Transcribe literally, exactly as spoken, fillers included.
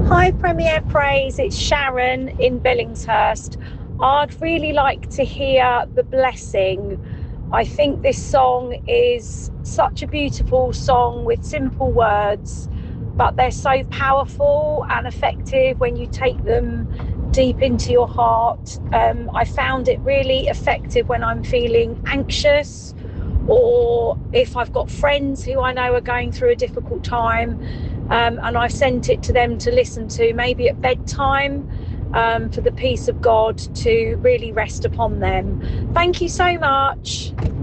Hi, Premier Praise. It's Sharon in Billingshurst. I'd really like to hear The Blessing. I think this song is such a beautiful song with simple words, but they're so powerful and effective when you take them deep into your heart. Um, I found it really effective when I'm feeling anxious, or if I've got friends who I know are going through a difficult time, um, and I've sent it to them to listen to, maybe at bedtime, um, for the peace of God to really rest upon them. Thank you so much.